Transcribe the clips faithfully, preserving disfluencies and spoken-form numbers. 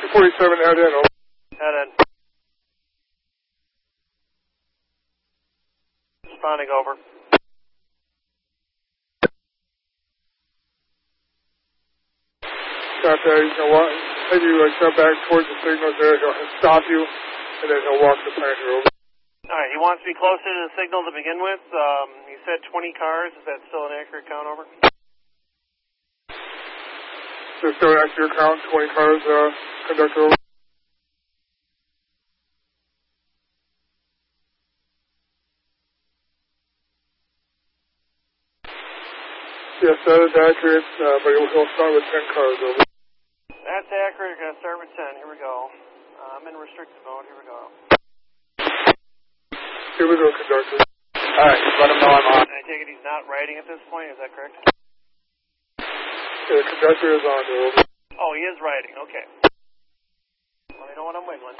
two forty-seven, head in, over. Head in. Responding, over. Got that, he's going to walk, maybe like come back towards the signals there, he'll stop you, and then he'll walk the planter over. Alright, he wants to be closer to the signal to begin with. Um, you said twenty cars, is that still an accurate count, over? So still an accurate count, twenty cars, uh, conductor over. Yes, that is accurate, uh, but he'll, he'll start with ten cars over. That's accurate, you're going to start with ten, here we go. Uh, I'm in restricted mode, here we go. Here we go, conductor. Alright, just let him know I'm on. I take it he's not riding at this point, is that correct? Yeah, the conductor is on there, over. Oh, he is riding, okay. Let me know when I'm wiggling.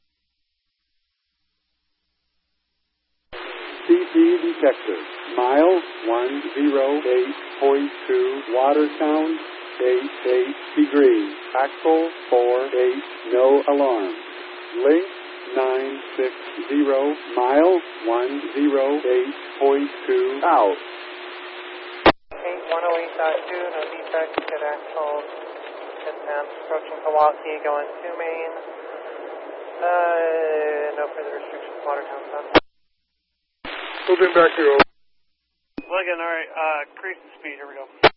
C P detected. Mile one zero eight point two, Watertown, eight eight degrees. Axle four eight, no alarm. Link nine six zero, mile one zero eight point two, out. eight one oh eight dot two, no defects, good axle, ten temps, approaching Kawasi, going to main. Uh, no further restrictions, Watertown stop. Moving back here, over. Wiggling, alright, uh, increase the speed, here we go.